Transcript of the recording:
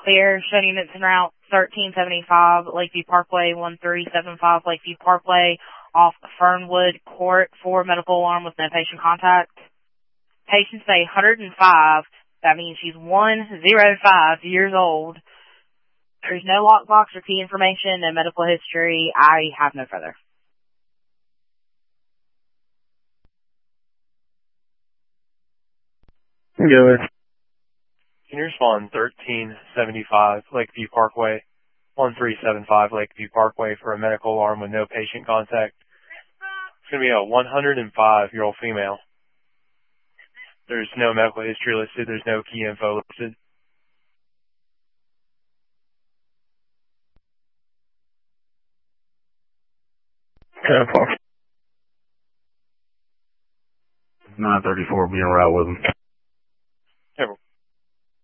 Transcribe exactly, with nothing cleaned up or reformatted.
clear. Showing units en route thirteen seventy-five Lakeview Parkway, one three seven five Lakeview Parkway, off Fernwood Court for medical alarm with no patient contact. Patient's say one hundred five. That means she's one hundred five years old. There's no lockbox or key information, no medical history. I have no further. Go ahead. Can you respond thirteen seventy-five Lakeview Parkway, one three seven five Lakeview Parkway for a medical alarm with no patient contact? It's going to be a one hundred five-year-old female. There's no medical history listed. There's no key info listed. ten four. nine thirty-four, be en route with him. Hey,